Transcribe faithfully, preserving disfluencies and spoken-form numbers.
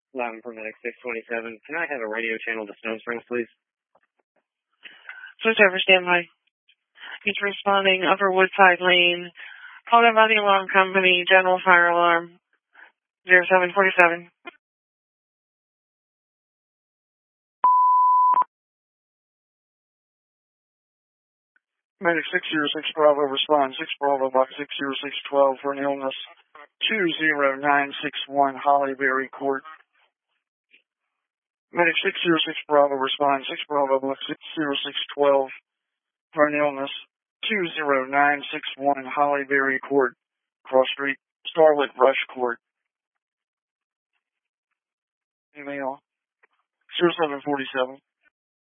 eleven for Medic six twenty-seven. Can I have a radio channel to Stone Springs, please? Switch over, standby. He's responding, Upper Woodside Lane. Called in by the alarm company, general fire alarm, zero seven forty-seven. Medic six zero six Bravo, respond six Bravo, box six zero six twelve for an illness, two zero nine six one Hollyberry Court. Medic six zero six Bravo, respond six Bravo, box six zero six twelve for an illness, two zero nine six one Hollyberry Court, Cross Street, Starlit Rush Court. Email zero seven forty-seven.